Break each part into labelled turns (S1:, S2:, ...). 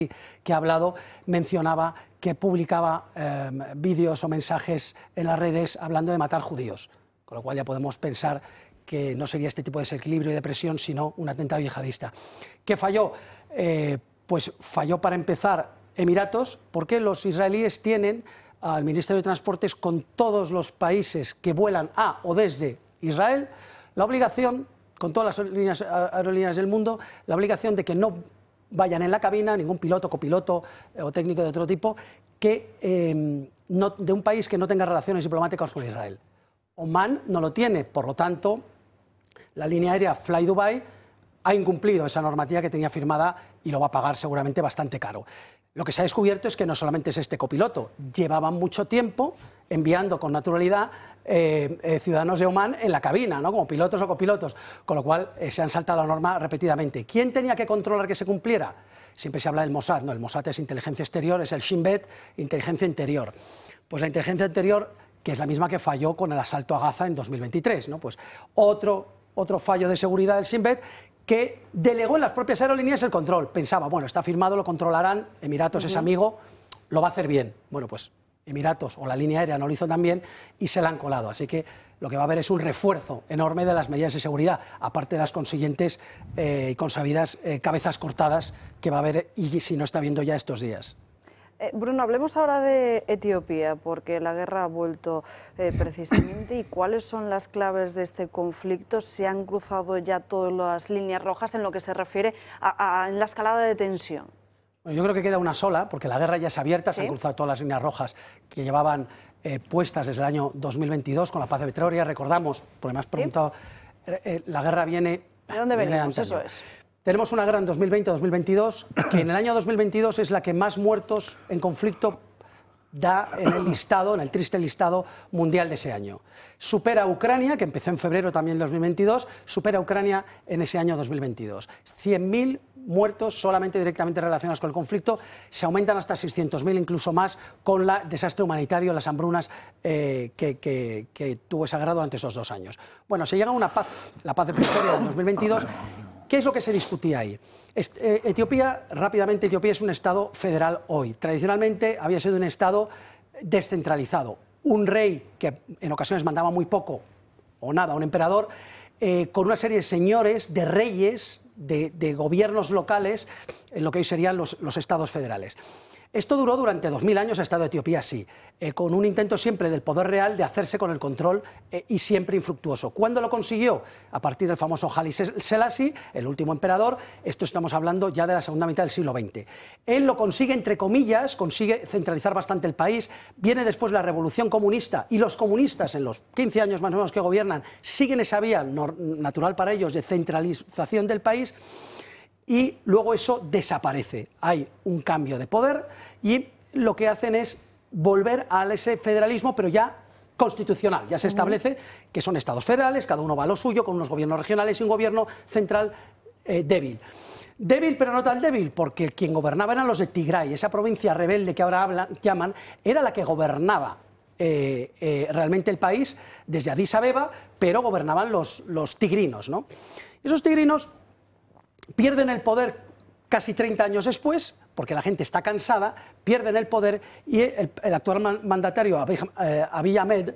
S1: que ha hablado mencionaba que publicaba vídeos o mensajes en las redes hablando de matar judíos, con lo cual ya podemos pensar que no sería este tipo de desequilibrio y depresión, sino un atentado yihadista. ¿Qué falló? Pues falló, para empezar, Emiratos, porque los israelíes tienen al Ministerio de Transportes con todos los países que vuelan a o desde Israel la obligación, con todas las aerolíneas del mundo, la obligación de que no vayan en la cabina ningún piloto, copiloto o técnico de otro tipo de un país que no tenga relaciones diplomáticas con Israel. Omán no lo tiene, por lo tanto, la línea aérea Fly Dubai ha incumplido esa normativa que tenía firmada y lo va a pagar seguramente bastante caro. Lo que se ha descubierto es que no solamente es este copiloto, llevaban mucho tiempo enviando con naturalidad ciudadanos de Omán en la cabina, ¿no?, como pilotos o copilotos, con lo cual se han saltado la norma repetidamente. ¿Quién tenía que controlar que se cumpliera? Siempre se habla del Mossad, no, el Mossad es inteligencia exterior, es el Shin Bet, inteligencia interior. Pues la inteligencia interior, que es la misma que falló con el asalto a Gaza en 2023, ¿no? Pues otro fallo de seguridad del Shin Bet, que delegó en las propias aerolíneas el control. Pensaba, bueno, está firmado, lo controlarán, Emiratos es amigo, lo va a hacer bien. Bueno, pues Emiratos o la línea aérea no lo hizo tan bien y se la han colado. Así que lo que va a haber es un refuerzo enorme de las medidas de seguridad, aparte de las consiguientes y consabidas cabezas cortadas que va a haber, y si no está viendo ya estos días.
S2: Bruno, hablemos ahora de Etiopía, porque la guerra ha vuelto precisamente. ¿Y cuáles son las claves de este conflicto? ¿Se han cruzado ya todas las líneas rojas en lo que se refiere en la escalada de tensión?
S1: Bueno, yo creo que queda una sola, porque la guerra ya es abierta, se han cruzado todas las líneas rojas que llevaban puestas desde el año 2022 con la paz de Pretoria. Recordamos, porque me has preguntado, la guerra viene...
S2: ¿De dónde venimos? Eso es.
S1: Tenemos una guerra en 2020-2022, que en el año 2022 es la que más muertos en conflicto da en el listado, en el triste listado mundial de ese año. Supera a Ucrania, que empezó en febrero también del 2022, supera a Ucrania en ese año 2022. 100.000 muertos solamente directamente relacionados con el conflicto, se aumentan hasta 600.000, incluso más, con el desastre humanitario, las hambrunas que tuvo esa guerra durante esos 2 años. Bueno, se llega a una paz, la paz de Pretoria en 2022. ¿Qué es lo que se discutía ahí? Etiopía, rápidamente, Etiopía es un Estado federal hoy. Tradicionalmente había sido un Estado descentralizado. Un rey que en ocasiones mandaba muy poco o nada, un emperador, con una serie de señores, de reyes, de gobiernos locales, en lo que hoy serían los estados federales. Esto duró durante 2000 años, ha estado Etiopía así, con un intento siempre del poder real de hacerse con el control y siempre infructuoso. ¿Cuándo lo consiguió? A partir del famoso Haile Selassie, el último emperador. Esto estamos hablando ya de la segunda mitad del siglo XX. Él lo consigue, entre comillas, consigue centralizar bastante el país. Viene después la revolución comunista y los comunistas, en los 15 años más o menos que gobiernan, siguen esa vía natural para ellos de centralización del país. Y luego eso desaparece. Hay un cambio de poder y lo que hacen es volver a ese federalismo, pero ya constitucional. Ya se establece que son estados federales, cada uno va a lo suyo, con unos gobiernos regionales y un gobierno central débil. Débil, pero no tan débil, porque quien gobernaba eran los de Tigray, esa provincia rebelde que ahora llaman, era la que gobernaba realmente el país desde Addis Abeba, pero gobernaban los tigrinos, ¿no? Esos tigrinos pierden el poder casi 30 años después, porque la gente está cansada, pierden el poder y el actual mandatario, Abiy Ahmed,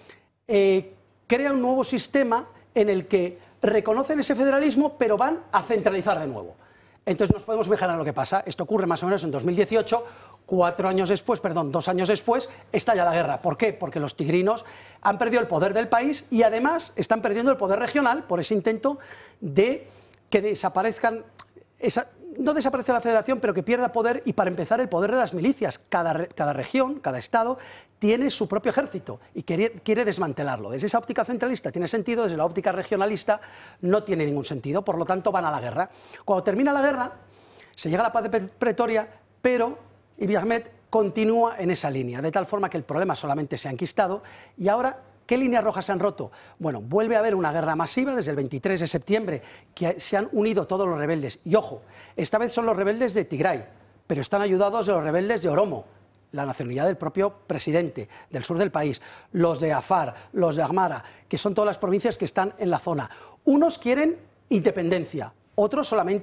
S1: crea un nuevo sistema en el que reconocen ese federalismo, pero van a centralizar de nuevo. Entonces nos podemos imaginar lo que pasa. Esto ocurre más o menos en 2018, 2 años después, estalla la guerra. ¿Por qué? Porque los tigrinos han perdido el poder del país y además están perdiendo el poder regional por ese intento de que desaparezcan, no desaparece la federación, pero que pierda poder, y para empezar el poder de las milicias. Cada región, cada estado tiene su propio ejército y quiere desmantelarlo. Desde esa óptica centralista tiene sentido, desde la óptica regionalista no tiene ningún sentido, por lo tanto van a la guerra. Cuando termina la guerra, se llega a la paz de Pretoria, pero Abiy Ahmed continúa en esa línea, de tal forma que el problema solamente se ha enquistado y ahora... ¿Qué líneas rojas se han roto? Bueno, vuelve a haber una guerra masiva desde el 23 de septiembre, que se han unido todos los rebeldes. Y ojo, esta vez son los rebeldes de Tigray, pero están ayudados de los rebeldes de Oromo, la nacionalidad del propio presidente del sur del país, los de Afar, los de Amhara, que son todas las provincias que están en la zona. Unos quieren independencia, otros solamente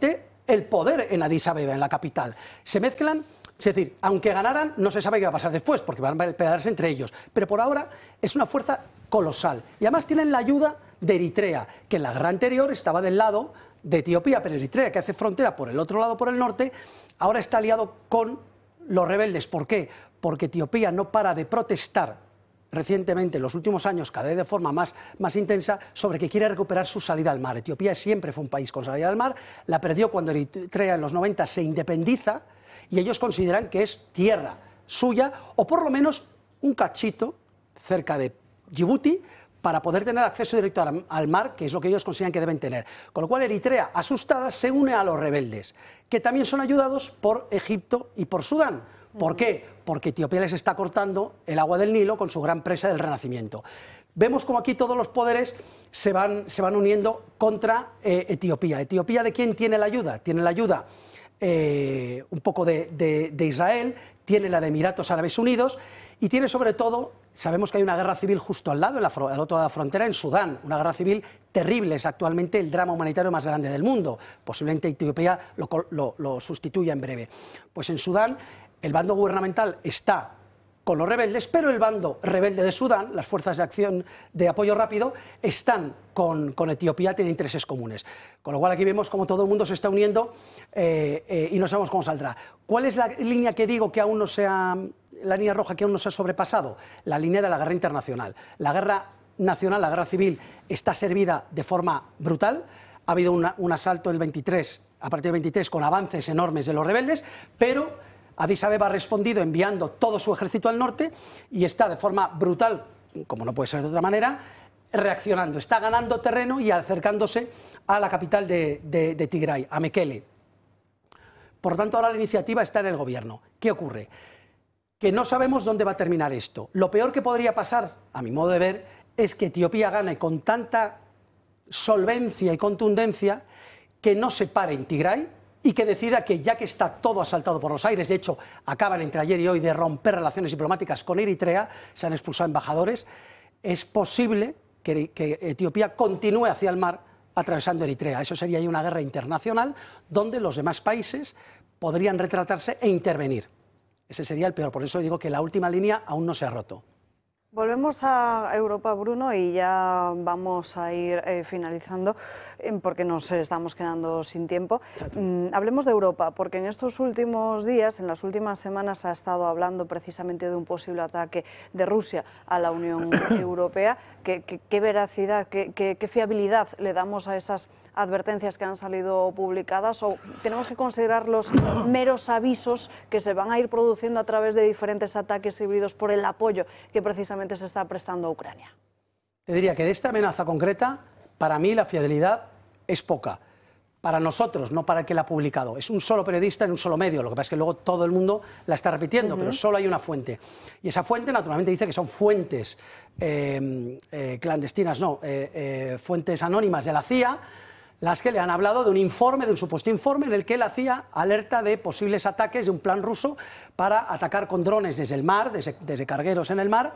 S1: el poder en Addis Abeba, en la capital. Se mezclan, es decir, aunque ganaran, no se sabe qué va a pasar después, porque van a pelearse entre ellos. Pero por ahora es una fuerza colosal. Y además tienen la ayuda de Eritrea, que en la guerra anterior estaba del lado de Etiopía, pero Eritrea, que hace frontera por el otro lado, por el norte, ahora está aliado con los rebeldes. ¿Por qué? Porque Etiopía no para de protestar recientemente, en los últimos años, cada vez de forma más intensa, sobre que quiere recuperar su salida al mar. Etiopía siempre fue un país con salida al mar, la perdió cuando Eritrea en los 90 se independiza, y ellos consideran que es tierra suya, o por lo menos un cachito cerca de Djibouti, para poder tener acceso directo al mar, que es lo que ellos consideran que deben tener. Con lo cual Eritrea, asustada, se une a los rebeldes, que también son ayudados por Egipto y por Sudán. ¿Por qué? Porque Etiopía les está cortando el agua del Nilo con su gran presa del Renacimiento. Vemos como aquí todos los poderes se van uniendo contra Etiopía. ¿Etiopía de quién tiene la ayuda? Tiene la ayuda un poco de Israel, tiene la de Emiratos Árabes Unidos y tiene sobre todo, sabemos que hay una guerra civil justo al lado, al otro lado de la frontera, en Sudán, una guerra civil terrible, es actualmente el drama humanitario más grande del mundo, posiblemente Etiopía lo sustituya en breve. Pues en Sudán el bando gubernamental está con los rebeldes, pero el bando rebelde de Sudán, las fuerzas de acción de apoyo rápido, están con Etiopía, tienen intereses comunes. Con lo cual aquí vemos cómo todo el mundo se está uniendo y no sabemos cómo saldrá. ¿Cuál es la línea que digo que aún no se ha, la línea roja que aún no se ha sobrepasado? La línea de la guerra internacional. La guerra nacional, la guerra civil, está servida de forma brutal. Ha habido un asalto el 23, a partir del 23, con avances enormes de los rebeldes, pero Addis Abeba ha respondido enviando todo su ejército al norte y está de forma brutal, como no puede ser de otra manera, reaccionando. Está ganando terreno y acercándose a la capital de Tigray, a Mekele. Por tanto, ahora la iniciativa está en el gobierno. ¿Qué ocurre? Que no sabemos dónde va a terminar esto. Lo peor que podría pasar, a mi modo de ver, es que Etiopía gane con tanta solvencia y contundencia que no se pare en Tigray y que decida que, ya que está todo asaltado por los aires, de hecho acaban entre ayer y hoy de romper relaciones diplomáticas con Eritrea, se han expulsado embajadores, es posible que Etiopía continúe hacia el mar atravesando Eritrea. Eso sería una guerra internacional donde los demás países podrían retratarse e intervenir. Ese sería el peor, por eso digo que la última línea aún no se ha roto.
S2: Volvemos a Europa, Bruno, y ya vamos a ir finalizando porque nos estamos quedando sin tiempo. Hablemos de Europa, porque en estos últimos días, en las últimas semanas, se ha estado hablando precisamente de un posible ataque de Rusia a la Unión Europea. ¿Qué veracidad, qué fiabilidad le damos a esas advertencias que han salido publicadas, o tenemos que considerarlos meros avisos que se van a ir produciendo a través de diferentes ataques híbridos por el apoyo que precisamente se está prestando a Ucrania?
S1: Te diría que de esta amenaza concreta, para mí la fiabilidad es poca. Para nosotros, no para el que la ha publicado. Es un solo periodista en un solo medio, lo que pasa es que luego todo el mundo la está repitiendo, pero solo hay una fuente. Y esa fuente naturalmente dice que son fuentes clandestinas, no, fuentes anónimas de la CIA, las que le han hablado de un informe, de un supuesto informe en el que la CIA alerta de posibles ataques de un plan ruso para atacar con drones desde el mar, desde cargueros en el mar,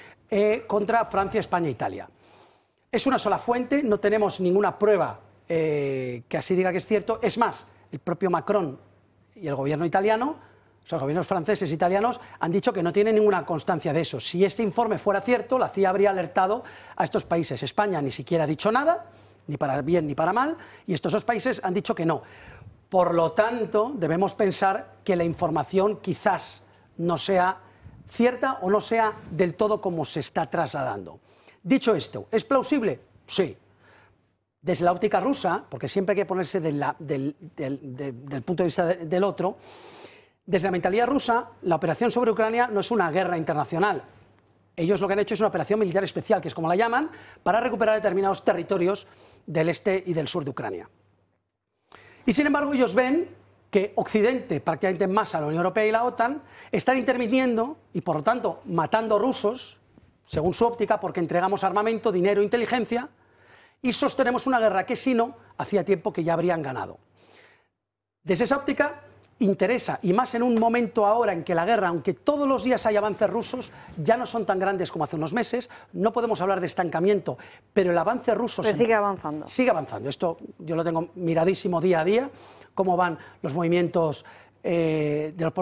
S1: contra Francia, España e Italia. Es una sola fuente, no tenemos ninguna prueba que así diga que es cierto. Es más, el propio Macron y el gobierno italiano, o sea, los gobiernos franceses e italianos, han dicho que no tienen ninguna constancia de eso. Si este informe fuera cierto, la CIA habría alertado a estos países. España ni siquiera ha dicho nada, ni para bien ni para mal, y estos dos países han dicho que no. Por lo tanto, debemos pensar que la información quizás no sea cierta o no sea del todo como se está trasladando. Dicho esto, ¿es plausible? Sí. Desde la óptica rusa, porque siempre hay que ponerse del punto de vista del otro, desde la mentalidad rusa, la operación sobre Ucrania no es una guerra internacional. Ellos lo que han hecho es una operación militar especial, que es como la llaman, para recuperar determinados territorios del este y del sur de Ucrania. Y sin embargo ellos ven que Occidente, prácticamente en masa, la Unión Europea y la OTAN, están interviniendo y por lo tanto matando rusos, según su óptica, porque entregamos armamento, dinero e inteligencia y sostenemos una guerra que si no, hacía tiempo que ya habrían ganado. Desde esa óptica, interesa, y más en un momento ahora en que la guerra, aunque todos los días hay avances rusos, ya no son tan grandes como hace unos meses. No podemos hablar de estancamiento, pero el avance ruso
S2: sigue avanzando.
S1: Sigue avanzando. Esto yo lo tengo miradísimo día a día, cómo van los movimientos de los